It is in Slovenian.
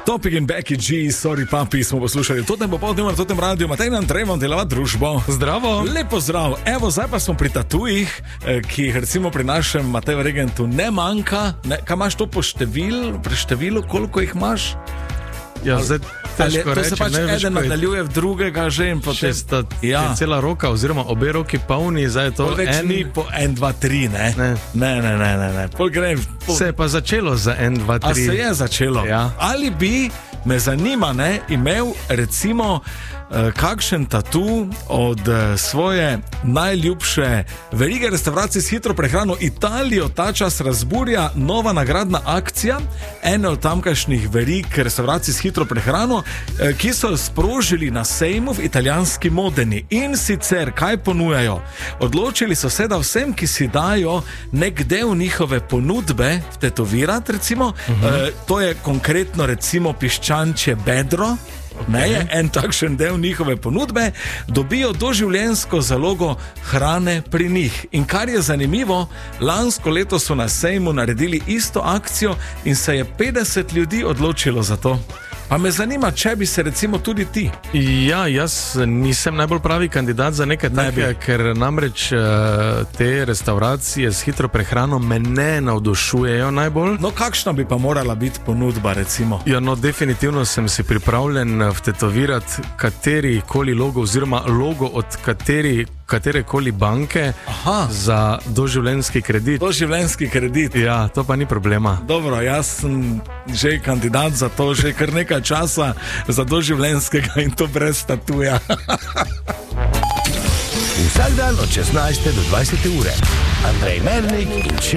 Topic in Becky G, sorry papi, smo poslušali. To tem popoldne na tem radiju, Matej nam trebamo delovati družbo. Zdravo. Lepo zdrav. Evo, zdaj pa smo pri tatujih, ki jih recimo pri našem Mateju Regentu ne manjka. Kaj imaš to po številu, koliko jih imaš? Ja, zdaj težko reči. To se pač eden nadaljuje v drugega že in potem... Ja. Cela roka, oziroma obe roki polni, zdaj je to eni... po 1, 2, 3, ne? Ne. Se je pa začelo za 1, 2, 3. A se je začelo? Ja. Ali bi, me zanima, ne, imel recimo kakšen tatu od svoje najljubše verige restavracij s hitro prehrano Italijo ta čas razburja nova nagradna akcija ene od tamkajšnjih verig restavracij s hitro prehrano, ki so sprožili na sejmu v italijanski Modeni. In sicer, kaj ponujajo? Odločili so se, da vsem, ki si dajo nek del njihove ponudbe tetovirati, recimo, to je konkretno recimo piščančje bedro, ne, je en takšen del njihove ponudbe, dobijo doživljenjsko zalogo hrane pri njih. In kar je zanimivo, lansko leto so na sejmu naredili isto akcijo in se je 50 ljudi odločilo za to. Pa me zanima, če bi se recimo tudi ti. Ja, jaz nisem najbolj pravi kandidat za nekaj takega, ker namreč te restauracije s hitro prehrano me ne navdušujejo najbolj. No, kakšna bi pa morala biti ponudba, recimo? Ja, no, definitivno sem si pripravljen vtetovirati katerikoli logo oziroma logo od katerekoli banke. Aha. Za doživljenjski kredit. Doživljenjski kredit. Ja, to pa ni problema. Dobro, jaz sem že kandidat za to, že kar nekaj časa, za doživljenjskega in to brez tatuja. Vsak dan od 16. do 20. ure. Andrej Mernik in